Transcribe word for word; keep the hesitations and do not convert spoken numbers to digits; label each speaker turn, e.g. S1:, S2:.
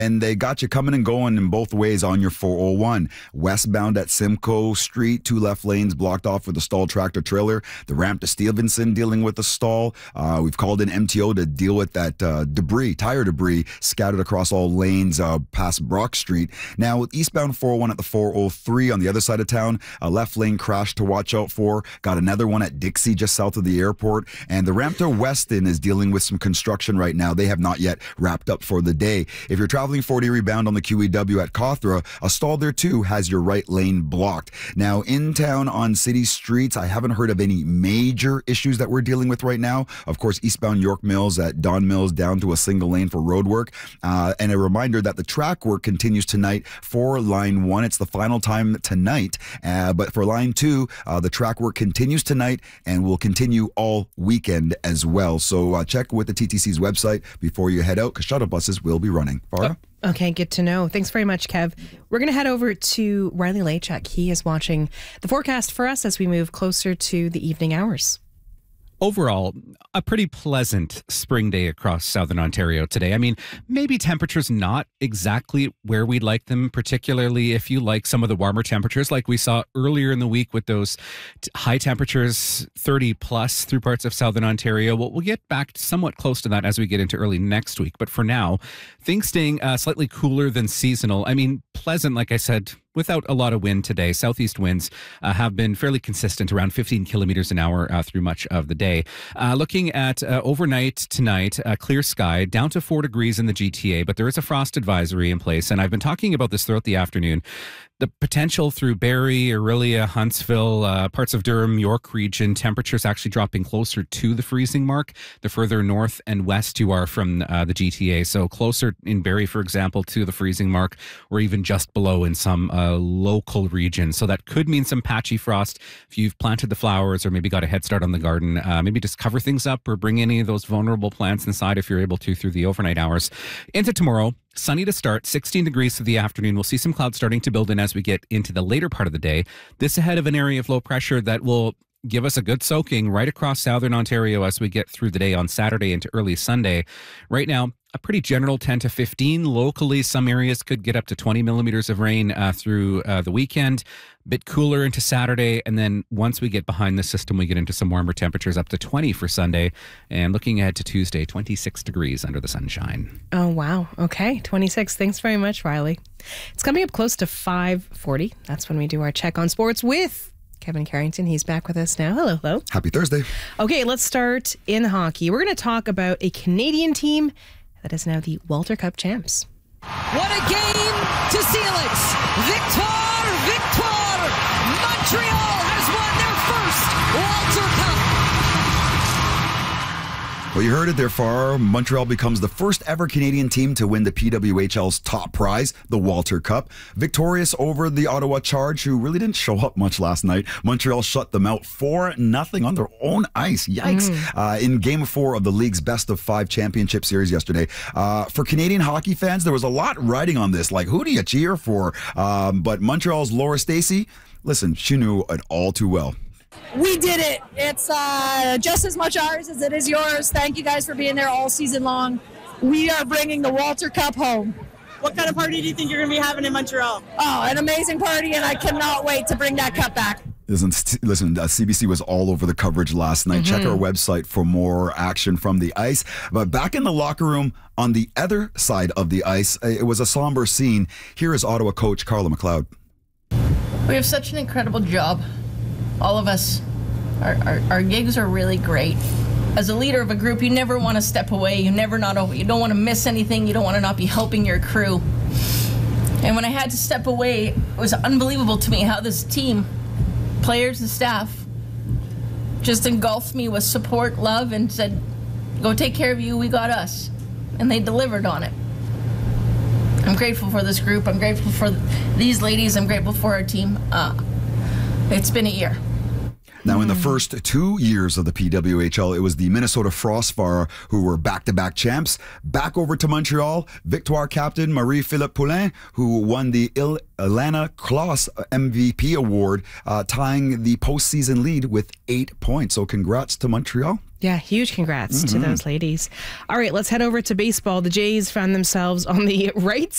S1: And they got you coming and going in both ways on your four oh one. Westbound at Simcoe Street, two left lanes blocked off with a stalled tractor trailer. The ramp to Stevenson dealing with a stall. Uh, we've called in M T O to deal with that uh, debris, tire debris, scattered across all lanes uh, past Brock Street. Now, with eastbound four oh one at the four oh three on the other side of town, a left lane crash to watch out for. Got another one at Dixie just south of the airport. And the ramp to Weston is dealing with some construction right now. They have not yet wrapped up for the day. If you're traveling forty rebound on the Q E W at Cawthra, a stall there too has your right lane blocked. Now, in town on city streets, I haven't heard of any major issues that we're dealing with right now. Of course, eastbound York Mills at Don Mills down to a single lane for road work. Uh, and a reminder that the track work continues tonight for line one. It's the final time tonight. Uh, but for line two, uh, the track work continues tonight and will continue all weekend as well. So uh, check with the T T C's website before you head out, because shuttle buses will be running. Farah?
S2: Okay, good to know. Thanks very much, Kev. We're going to head over to Riley Lachuk. He is watching the forecast for us as we move closer to the evening hours.
S3: Overall, a pretty pleasant spring day across southern Ontario today. I mean, maybe temperatures not exactly where we'd like them, particularly if you like some of the warmer temperatures like we saw earlier in the week with those t- high temperatures, thirty plus through parts of southern Ontario. Well, we'll get back somewhat close to that as we get into early next week. But for now, things staying uh, slightly cooler than seasonal. I mean, pleasant, like I said, without a lot of wind today. Southeast winds uh, have been fairly consistent, around fifteen kilometers an hour uh, through much of the day. Uh, looking at uh, overnight tonight, uh, clear sky, down to four degrees in the G T A, but there is a frost advisory in place. And I've been talking about this throughout the afternoon. The potential through Barrie, Orillia, Huntsville, uh, parts of Durham, York region, temperatures actually dropping closer to the freezing mark the further north and west you are from uh, the G T A. So closer in Barrie, for example, to the freezing mark, or even just below in some uh, local regions. So that could mean some patchy frost if you've planted the flowers or maybe got a head start on the garden. Uh, maybe just cover things up or bring any of those vulnerable plants inside if you're able to through the overnight hours. Into tomorrow, sunny to start, sixteen degrees through the afternoon. We'll see some clouds starting to build in as we get into the later part of the day. This ahead of an area of low pressure that will give us a good soaking right across southern Ontario as we get through the day on Saturday into early Sunday. Right now, a pretty general ten to fifteen. Locally, some areas could get up to twenty millimeters of rain uh, through uh, the weekend. A bit cooler into Saturday. And then once we get behind the system, we get into some warmer temperatures up to twenty for Sunday. And looking ahead to Tuesday, twenty-six degrees under the sunshine.
S2: Oh, wow. Okay, twenty-six. Thanks very much, Riley. It's coming up close to five forty. That's when we do our check on sports with Kevin Carrington. He's back with us now. Hello, hello.
S1: Happy Thursday.
S2: Okay, let's start in hockey. We're going to talk about a Canadian team that is now the Walter Cup champs.
S4: What a game to seal it! Victoire, Victoire! Montreal has won their first Walter Cup!
S1: Well, you heard it there, Far. Montreal becomes the first ever Canadian team to win the P W H L's top prize, the Walter Cup. Victorious over the Ottawa Charge, who really didn't show up much last night. Montreal shut them out four nothing on their own ice. Yikes. Mm. Uh, in game four of the league's best of five championship series yesterday. Uh, for Canadian hockey fans, there was a lot riding on this. Like, who do you cheer for? Um, but Montreal's Laura Stacey, listen, she knew it all too well.
S5: We did it. It's uh, just as much ours as it is yours. Thank you guys for being there all season long. We are bringing the Walter Cup home.
S6: What kind of party do you think you're going to be having in Montreal?
S5: Oh, an amazing party, and I cannot wait to bring that cup back.
S1: Listen, listen uh, C B C was all over the coverage last night. Mm-hmm. Check our website for more action from the ice. But back in the locker room on the other side of the ice, it was a somber scene. Here is Ottawa coach Carla McLeod.
S7: We have such an incredible job. All of us, our, our, our gigs are really great. As a leader of a group, you never want to step away. You never not, you don't want to miss anything. You don't want to not be helping your crew. And when I had to step away, it was unbelievable to me how this team, players and staff, just engulfed me with support, love, and said, go take care of you, we got us. And they delivered on it. I'm grateful for this group. I'm grateful for these ladies. I'm grateful for our team. Uh, it's been a year.
S1: Now, in the first two years of the P W H L, it was the Minnesota Frostfire who were back-to-back champs. Back over to Montreal, Victoire captain Marie-Philippe Poulin, who won the Il- Ilana Kloss M V P award, uh, tying the postseason lead with eight points. So congrats to Montreal.
S2: Yeah, huge congrats
S1: Mm-hmm.
S2: to those ladies. All right, let's head over to baseball. The Jays found themselves on the right